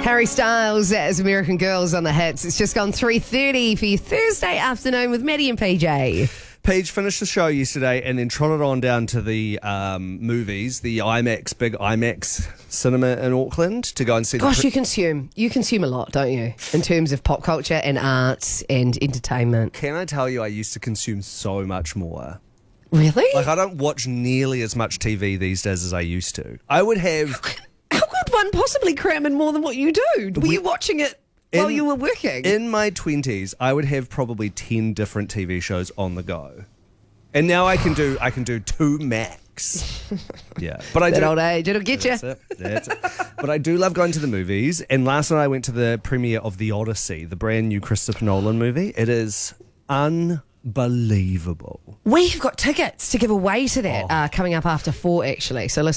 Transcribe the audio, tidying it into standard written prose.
Harry Styles as American Girls on the hits. It's just gone 3:30 for your Thursday afternoon with Maddie and PJ. Paige finished the show yesterday and then trotted on down to the movies, the big IMAX cinema in Auckland to go and see Gosh, you consume a lot, don't you? In terms of pop culture and arts and entertainment. Can I tell you, I used to consume so much more. Really? Like, I don't watch nearly as much TV these days as I used to. I would have... How could one possibly cram in more than what you do? Were you watching it while you were working? In my 20s, I would have probably 10 different TV shows on the go. And now I can do 2 max. Yeah. But I that do, old age, it'll get you. That's it. But I do love going to the movies. And last night I went to the premiere of The Odyssey, the brand new Christopher Nolan movie. It is unbelievable. We've got tickets to give away to that coming up after 4, actually. So listen.